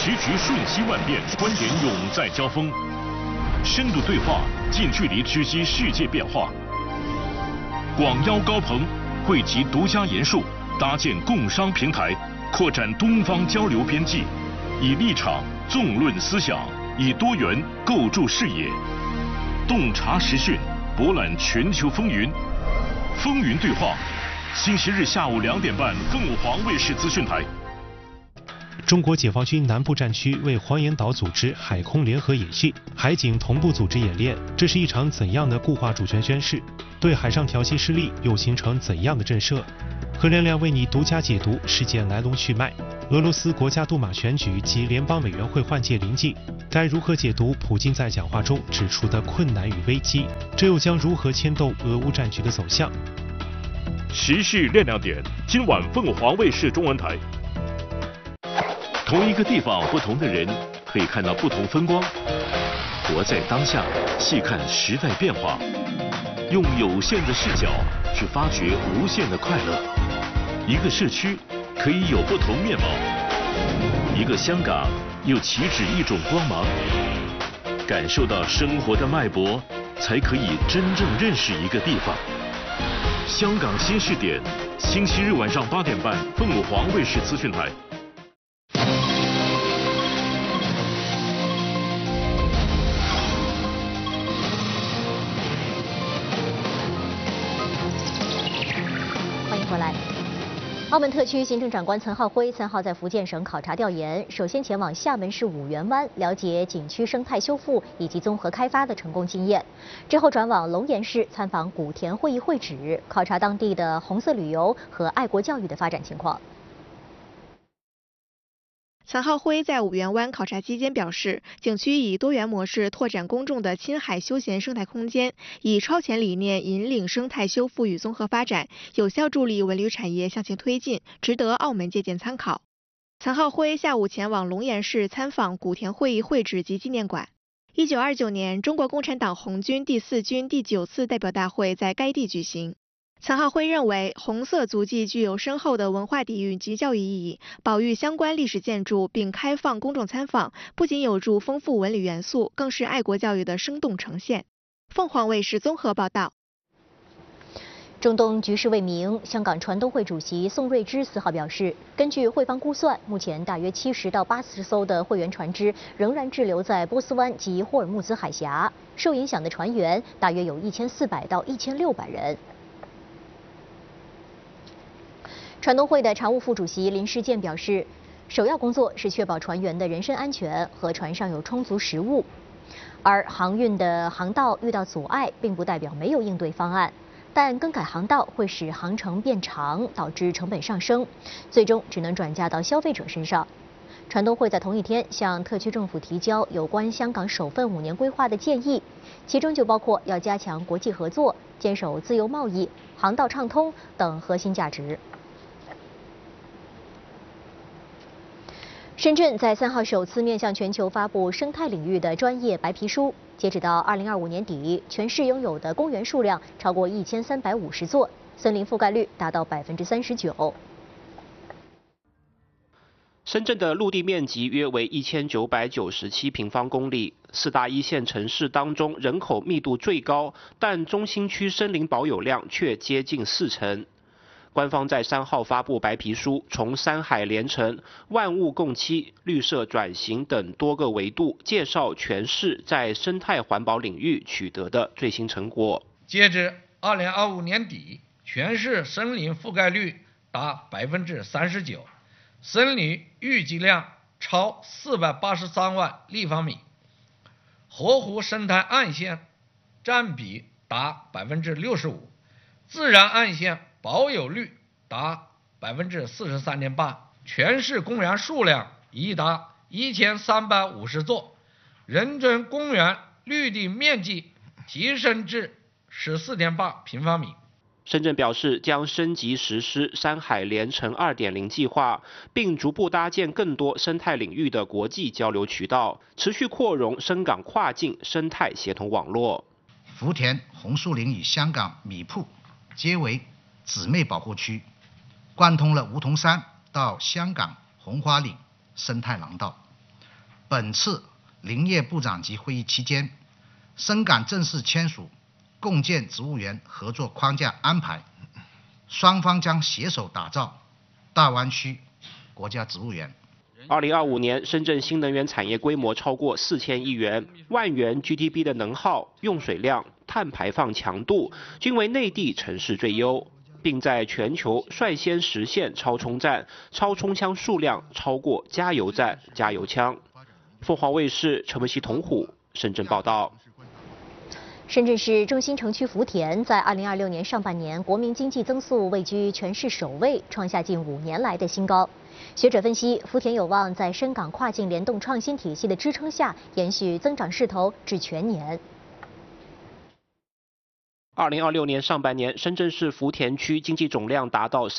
时局瞬息万变，观点永在交锋，深度对话，近距离直击世界变化。广邀高朋，汇集独家研述，搭建共商平台，扩展东方交流边际，以立场纵论思想，以多元构筑视野，洞察时讯，博览全球风云。风云对话，星期日下午2点半，凤凰卫视资讯台。 中国解放军南部战区为黄岩岛组织海空联合演习，海警同步组织演练，这是一场怎样的固化主权宣誓？对海上挑衅势力又形成怎样的震慑？何亮亮为你独家解读事件来龙去脉。俄罗斯国家杜马选举及联邦委员会换届临近，该如何解读普京在讲话中指出的困难与危机？这又将如何牵动俄乌战局的走向？ 时事亮点，今晚凤凰卫视中文台。同一个地方，不同的人，可以看到不同风光。活在当下，细看时代变化，用有限的视角去发掘无限的快乐。一个社区可以有不同面貌，一个香港又岂止一种光芒。感受到生活的脉搏，才可以真正认识一个地方。香港新视点，星期日晚上8点半，凤凰卫视资讯台。 澳门特区行政长官岑浩辉3号在福建省考察调研，首先前往厦门市五缘湾了解景区生态修复以及综合开发的成功经验，之后转往龙岩市参访古田会议会址，考察当地的红色旅游和爱国教育的发展情况。 岑浩辉在五缘湾考察期间表示，景区以多元模式拓展公众的亲海休闲生态空间，以超前理念引领生态修复与综合发展，有效助力文旅产业向前推进，值得澳门借鉴参考。岑浩辉下午前往龙岩市参访古田会议会址及纪念馆。1929年，中国共产党红军第4军第9次代表大会在该地举行。岑浩辉认为，红色足迹具有深厚的文化底蕴及教育意义，保育相关历史建筑并开放公众参访，不仅有助丰富文旅元素，更是爱国教育的生动呈现。凤凰卫视综合报道。 中东局势未明，香港船东会主席宋瑞芝4号表示，根据会方估算，目前大约70到80艘的会员船只仍然滞留在波斯湾及霍尔木兹海峡，受影响的船员大约有1400到1600人。船东会的常务副主席林世健表示，首要工作是确保船员的人身安全和船上有充足食物，而航运的航道遇到阻碍，并不代表没有应对方案，但更改航道会使航程变长，导致成本上升，最终只能转嫁到消费者身上。船东会在同一天向特区政府提交有关香港首份5年规划的建议，其中就包括要加强国际合作、坚守自由贸易、航道畅通等核心价值。深圳在3号首次面向全球发布生态领域的专业白皮书。截止到2025年底，全市拥有的公园数量超过1350座，森林覆盖率达到39%。 深圳的陆地面积约为1997平方公里，4大一线城市当中人口密度最高，但中心区森林保有量却接近40%。官方在3号发布白皮书，从山海连城、万物共栖、绿色转型等多个维度介绍全市在生态环保领域取得的最新成果。 截至2025年底，全市森林覆盖率达39%，森林预计量超483万立方米，河湖生态岸线占比达65%，自然岸线保有率达43.8%，全市公园数量已达1350座，人均公园绿地面积提升至14.8平方米。 深圳表示将升级实施山海连城2.0计划，并逐步搭建更多生态领域的国际交流渠道，持续扩容深港跨境生态协同网络。 福田红树林与香港米埔皆为姊妹保护区，贯通了梧桐山到香港红花岭生态廊道， 本次林业部长级会议期间，深港正式签署共建植物园合作框架安排，双方将携手打造大湾区国家植物园。 2025年，深圳新能源产业规模超过4000亿元，万元 GDP 的能耗、用水量、碳排放强度均为内地城市最优，并在全球率先实现超充站、超充枪数量超过加油站、加油枪。凤凰卫视陈文熙、童虎深圳报道。 深圳市中心城区福田在2026年上半年国民经济增速位居全市首位，创下近5年来的新高。学者分析，福田有望在深港跨境联动创新体系的支撑下，延续增长势头至全年。 2026年上半年，深圳市福田区经济总量达到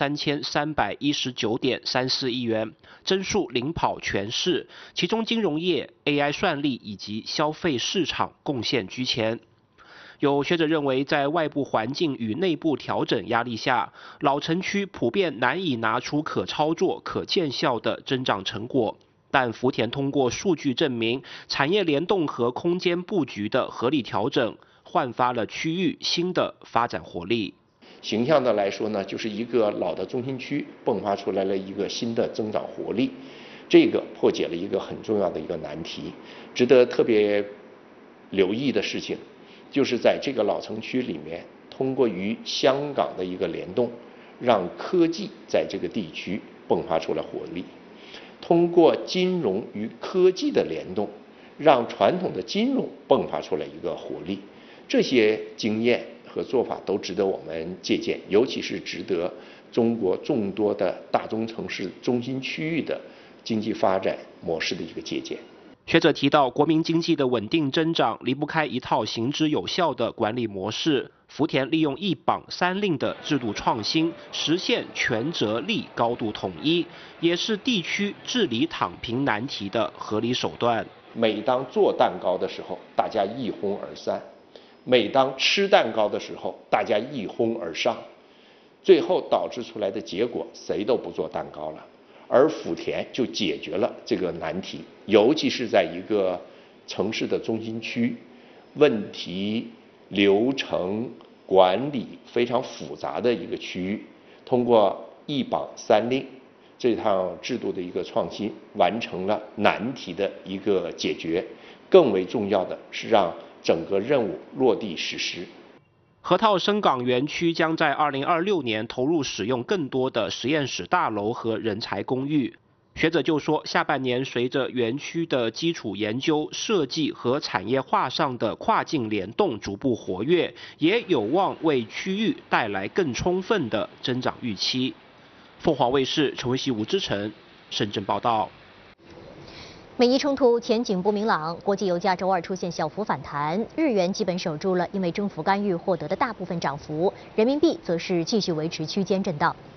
3319.34亿元，增速领跑全市，其中金融业、AI 算力以及消费市场贡献居前。有学者认为，在外部环境与内部调整压力下，老城区普遍难以拿出可操作、可见效的增长成果。但福田通过数据证明，产业联动和空间布局的合理调整，焕发了区域新的发展活力。 形象的来说呢，就是一个老的中心区迸发出来了一个新的增长活力，这个破解了一个很重要的一个难题。值得特别留意的事情，就是在这个老城区里面，通过与香港的一个联动，让科技在这个地区迸发出了活力；通过金融与科技的联动，让传统的金融迸发出了一个活力。这些经验和做法都值得我们借鉴，尤其是值得中国众多的大中城市中心区域的经济发展模式的一个借鉴。 学者提到，国民经济的稳定增长离不开一套行之有效的管理模式。福田利用一绑三令的制度创新，实现权责力高度统一，也是地区治理躺平难题的合理手段。 每当做蛋糕的时候，大家一哄而散；每当吃蛋糕的时候，大家一哄而上，最后导致出来的结果，谁都不做蛋糕了。而福田就解决了这个难题，尤其是在一个城市的中心区，问题、流程、管理非常复杂的一个区域，通过一绑三令这套制度的一个创新，完成了难题的一个解决。更为重要的是让整个任务落地实施。 河套深港园区将在2026年投入使用更多的实验室大楼和人才公寓。学者就说，下半年随着园区的基础研究、设计和产业化上的跨境联动逐步活跃，也有望为区域带来更充分的增长预期。凤凰卫视陈文熙、吴之成深圳报道。 美伊冲突前景不明朗，国际油价周二出现小幅反弹，日元基本守住了因为政府干预获得的大部分涨幅，人民币则是继续维持区间震荡。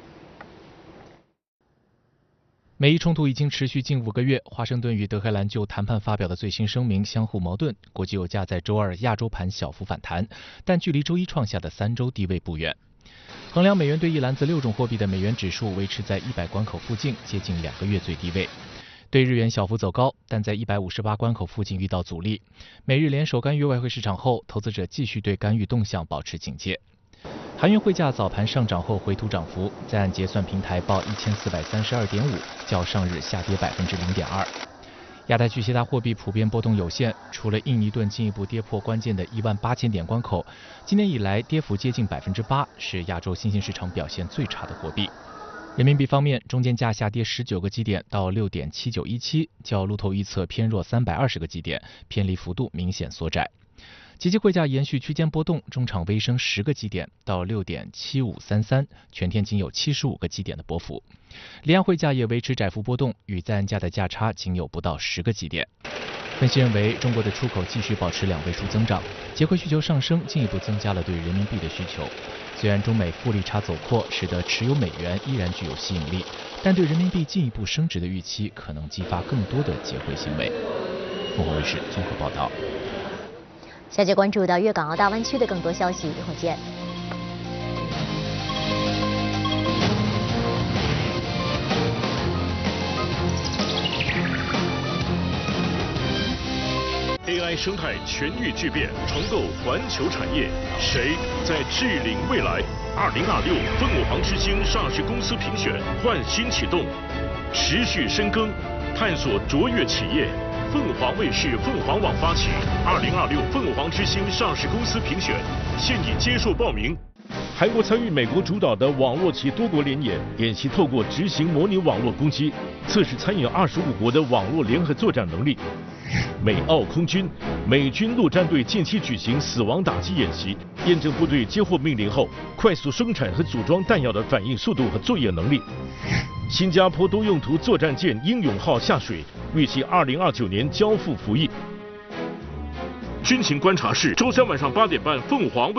美伊冲突已经持续近5个月，华盛顿与德黑兰就谈判发表的最新声明相互矛盾，国际油价在周二亚洲盘小幅反弹，但距离周一创下的3周低位不远。衡量美元对一篮子6种货币的美元指数维持在100关口附近，接近2个月最低位。对日元小幅走高，但在158关口附近遇到阻力。美日联手干预外汇市场后，投资者继续对干预动向保持警戒。韩元汇价早盘上涨后回吐涨幅，在岸结算平台报1432.5，较上日下跌0.2%。亚太区其他货币普遍波动有限，除了印尼盾进一步跌破关键的18000点关口，今年以来跌幅接近8%，是亚洲新兴市场表现最差的货币。人民币方面，中间价下跌19个基点到6.7917，较路透预测偏弱320个基点，偏离幅度明显缩窄。即期汇价延续区间波动，中场微升10个基点到6.7533，全天仅有75个基点的波幅。离岸汇价也维持窄幅波动，与在岸价的价差仅有不到10个基点。分析认为，中国的出口继续保持2位数增长，结汇需求上升进一步增加了对人民币的需求。虽然中美负利差走扩使得持有美元依然具有吸引力，但对人民币进一步升值的预期可能激发更多的结汇行为。凤凰卫视综合报道。 下节关注到粤港澳大湾区的更多消息，一会儿见。 AI 生态全域巨变，重构环球产业，谁在治领未来？2026凤凰之星上市公司评选焕新启动，持续深耕，探索卓越企业。凤凰卫视、凤凰网发起2026凤凰之星上市公司评选，现已接受报名。 韩国参与美国主导的网络及多国联演，演习透过执行模拟网络攻击，测试参与25国的网络联合作战能力。美澳空军、美军陆战队近期举行死亡打击演习，验证部队接获命令后快速生产和组装弹药的反应速度和作业能力。新加坡多用途作战舰英勇号下水，预计2029年交付服役。 军情观察室，周3晚上8点半，凤凰。